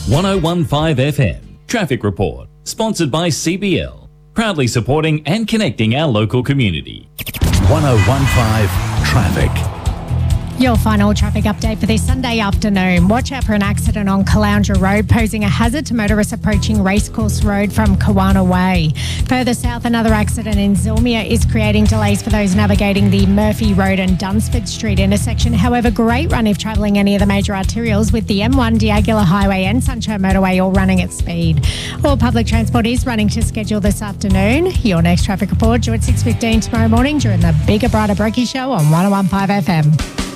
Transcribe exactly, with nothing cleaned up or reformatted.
one oh one point five F M Traffic Report, sponsored by C B L, proudly supporting and connecting our local community. one oh one point five Traffic. Your final traffic update for this Sunday afternoon. Watch out for an accident on Caloundra Road, posing a hazard to motorists approaching Racecourse Road from Kawana Way. Further south, another accident in Zilmia is creating delays for those navigating the Murphy Road and Dunsford Street intersection. However, great run if travelling any of the major arterials, with the M one, Diagula Highway and Sunshine Motorway all running at speed. All public transport is running to schedule this afternoon. Your next traffic report due at six fifteen tomorrow morning during the Bigger Brighter Brekkie Show on one oh one point five F M.